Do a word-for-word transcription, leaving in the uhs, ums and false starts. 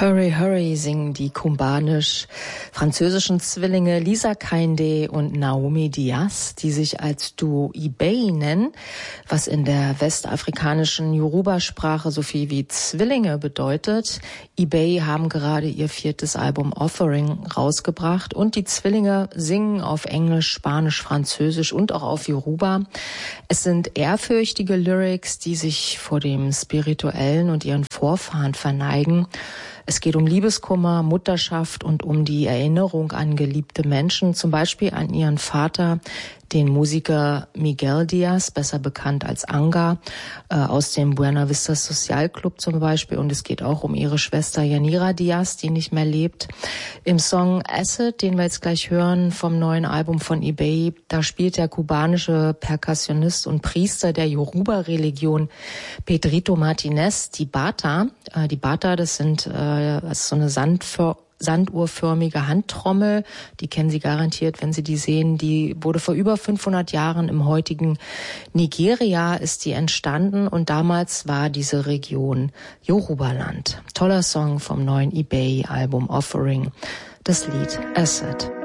Hurry, hurry singen die kumbanisch-französischen Zwillinge Lisa Kainde und Naomi Diaz, die sich als Duo Ibey nennen, was in der westafrikanischen Yoruba-Sprache so viel wie Zwillinge bedeutet. Ibey haben gerade ihr viertes Album Offering rausgebracht und die Zwillinge singen auf Englisch, Spanisch, Französisch und auch auf Yoruba. Es sind ehrfürchtige Lyrics, die sich vor dem Spirituellen und ihren Vorfahren verneigen. Es geht um Liebeskummer, Mutterschaft und um die Erinnerung an geliebte Menschen, zum Beispiel an ihren Vater, den Musiker Miguel Diaz, besser bekannt als Anga, äh, aus dem Buena Vista Social Club zum Beispiel. Und es geht auch um ihre Schwester Yanira Diaz, die nicht mehr lebt. Im Song Acid, den wir jetzt gleich hören, vom neuen Album von Ibey, da spielt der kubanische Perkussionist und Priester der Yoruba-Religion Pedrito Martinez die Bata. Äh, die Bata, das sind äh, das ist so eine Sandför sanduhrförmige Handtrommel, die kennen Sie garantiert, wenn Sie die sehen. Die wurde vor über fünfhundert Jahren im heutigen Nigeria ist die entstanden und damals war diese Region Yorubaland. Toller Song vom neuen Ibey-Album Offering, das Lied Acid.